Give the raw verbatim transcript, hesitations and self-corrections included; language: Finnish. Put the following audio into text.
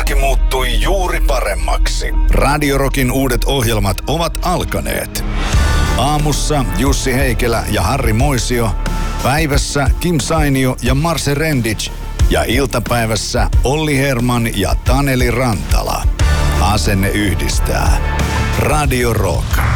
Arki muuttui juuri paremmaksi. Radio Rockin uudet ohjelmat ovat alkaneet. Aamussa Jussi Heikelä ja Harri Moisio. Päivässä Kim Sainio ja Marse Rendic. Ja iltapäivässä Olli Herman ja Taneli Rantala. Asenne yhdistää. Radio Rock.